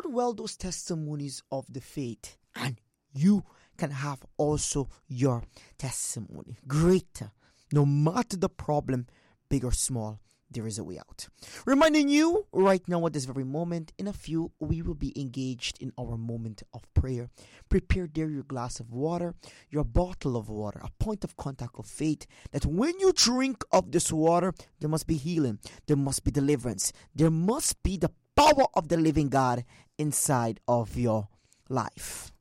heard well those testimonies of the faith, and you can have also your testimony. Greater, no matter the problem, big or small, there is a way out. Reminding you right now at this very moment, in a few, we will be engaged in our moment of prayer. Prepare there your glass of water, your bottle of water, a point of contact of faith, that when you drink of this water, there must be healing, there must be deliverance, there must be the power of the living God inside of your life.